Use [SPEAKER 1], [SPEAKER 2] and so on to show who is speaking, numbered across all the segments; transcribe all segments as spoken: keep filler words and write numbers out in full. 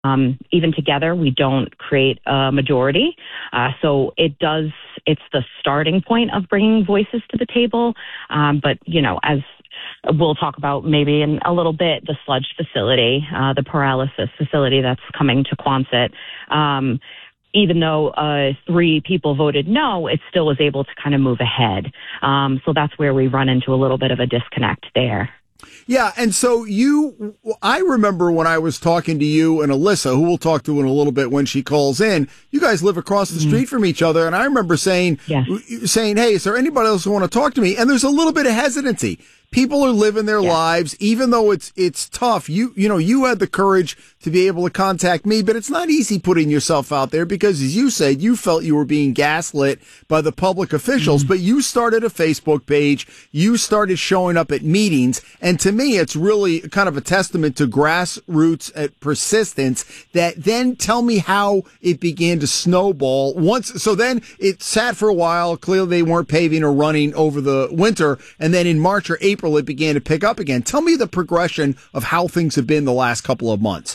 [SPEAKER 1] Um, even together, we don't create a majority. Uh, so it does, it's the starting point of bringing voices to the table. Um, but, you know, as we'll talk about maybe in a little bit, the sludge facility, uh, the paralysis facility that's coming to Quonset. Um, even though uh, three people voted no, it still was able to kind of move ahead. Um, so that's where we run into a little bit of a disconnect there.
[SPEAKER 2] Yeah, and so you, I remember when I was talking to you and Alyssa, who we'll talk to in a little bit when she calls in, you guys live across the mm-hmm. street from each other, and I remember saying, yes. saying, hey, is there anybody else who want to talk to me? And there's a little bit of hesitancy. People are living their yeah. lives, even though it's it's tough. You you know, you had the courage to be able to contact me, but it's not easy putting yourself out there because, as you said, you felt you were being gaslit by the public officials, mm-hmm. but you started a Facebook page, you started showing up at meetings, and to me, it's really kind of a testament to grassroots uh, persistence that then tell me how it began to snowball. Once, so then it sat for a while, clearly they weren't paving or running over the winter, and then in March or April, it began to pick up again. Tell me the progression of how things have been the last couple of months.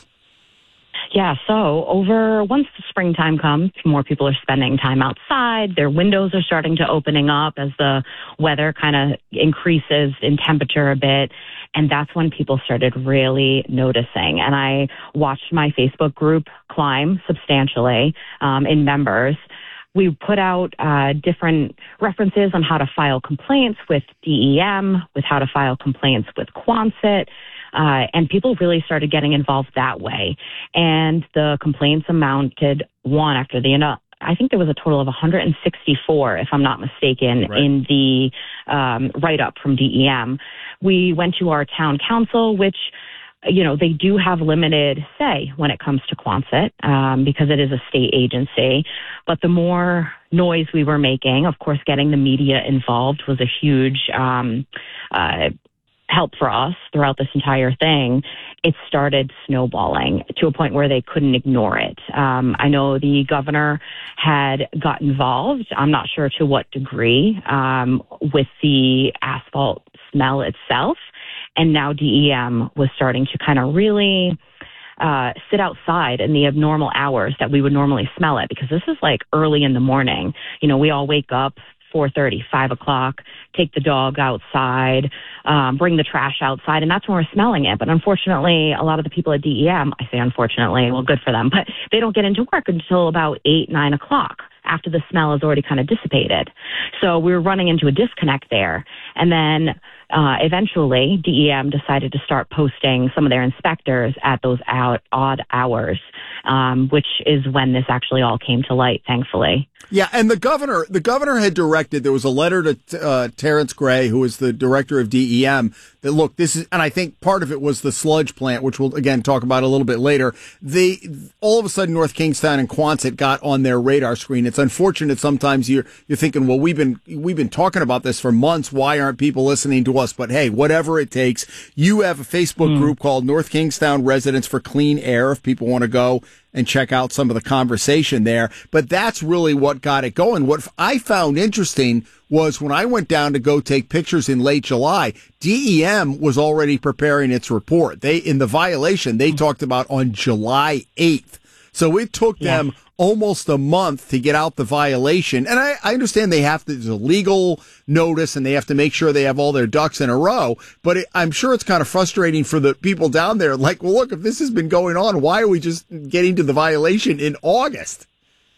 [SPEAKER 1] Yeah, so over once the springtime comes, more people are spending time outside. Their windows are starting to opening up as the weather kind of increases in temperature a bit. And that's when people started really noticing. And I watched my Facebook group climb substantially um, in members. We put out uh, different references on how to file complaints with D E M, with how to file complaints with Quonset, uh, and people really started getting involved that way. And the complaints amounted one after the other. I think there was a total of one hundred sixty-four, if I'm not mistaken, right. in the um, write-up from D E M. We went to our town council, which you know, they do have limited say when it comes to Quonset um, because it is a state agency. But the more noise we were making, of course, getting the media involved was a huge um, uh, help for us throughout this entire thing. It started snowballing to a point where they couldn't ignore it. Um, I know the governor had got involved. I'm not sure to what degree um, with the asphalt smell itself. And now D E M was starting to kind of really uh, sit outside in the abnormal hours that we would normally smell it, because this is like early in the morning. You know, we all wake up four thirty, five o'clock, take the dog outside, um, bring the trash outside, and that's when we're smelling it. But unfortunately, a lot of the people at D E M, I say unfortunately, well, good for them, but they don't get into work until about eight, nine o'clock, after the smell is already kind of dissipated. So we were running into a disconnect there. And then uh, eventually D E M decided to start posting some of their inspectors at those out, odd hours, um, which is when this actually all came to light, thankfully.
[SPEAKER 2] Yeah, and the governor, the governor had directed, there was a letter to uh, Terrence Gray, who is the director of D E M, that look, this is, and I think part of it was the sludge plant, which we'll again talk about a little bit later. They, all of a sudden, North Kingstown and Quonset got on their radar screen. It's unfortunate sometimes you're you're thinking, well, we've been we've been talking about this for months. Why aren't people listening to us? But hey, whatever it takes. You have a Facebook mm. group called North Kingstown Residents for Clean Air, if people want to go and check out some of the conversation there. But that's really what got it going. What I found interesting was when I went down to go take pictures in late July, D E M was already preparing its report. They, in the violation, they talked about on July eighth. So it took yeah. them almost a month to get out the violation. And I, I understand they have to, there's a legal notice and they have to make sure they have all their ducks in a row. But it, I'm sure it's kind of frustrating for the people down there. Like, well, look, if this has been going on, why are we just getting to the violation in August?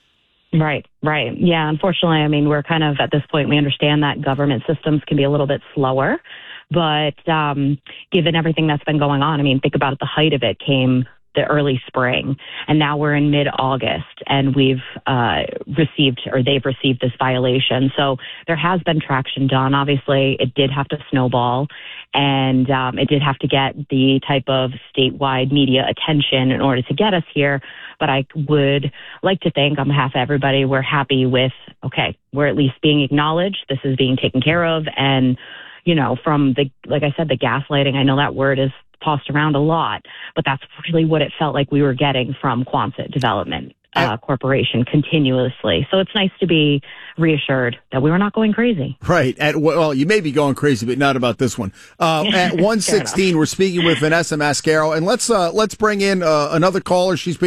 [SPEAKER 1] Right, right. Yeah, unfortunately, I mean, we're kind of at this point, we understand that government systems can be a little bit slower. But um, given everything that's been going on, I mean, think about it, the height of it came the early spring, and now we're in mid-August, and we've uh, received, or they've received this violation. So there has been traction done. Obviously, it did have to snowball, and um, it did have to get the type of statewide media attention in order to get us here. But I would like to think, on behalf of everybody, we're happy with, okay, we're at least being acknowledged, this is being taken care of, and, you know, from the, like I said, the gaslighting, I know that word is tossed around a lot, but that's really what it felt like we were getting from Quonset development. uh, corporation continuously. So it's nice to be reassured that we were not going crazy.
[SPEAKER 2] Right. At, well, you may be going crazy, but not about this one. Uh, at one sixteen, we're speaking with Vanessa Mascaro, and let's uh, let's bring in uh, another caller. She's been